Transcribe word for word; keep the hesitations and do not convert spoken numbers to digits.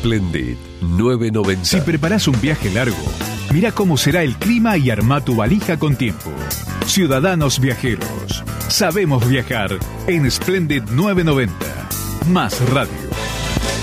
Splendid novecientos noventa. Si preparás un viaje largo, mira cómo será el clima y armá tu valija con tiempo. Ciudadanos viajeros, sabemos viajar en Splendid novecientos noventa. Más radio.